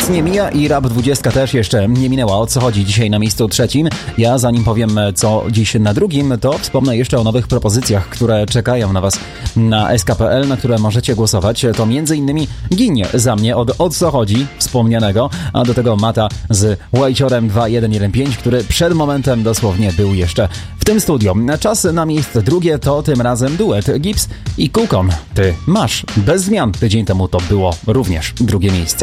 Nic nie mija i Rap 20 też jeszcze nie minęła. O co chodzi dzisiaj na miejscu trzecim? Ja zanim powiem co dziś na drugim, to wspomnę jeszcze o nowych propozycjach, które czekają na Was na sk.pl, na które możecie głosować. To m.in. Ginie za mnie od O co chodzi wspomnianego, a do tego Mata z Łajciorem 2115, który przed momentem dosłownie był jeszcze w tym studiu. Czas na miejsce drugie to tym razem duet Gibbs i Kukon. Ty masz bez zmian. Tydzień temu to było również drugie miejsce.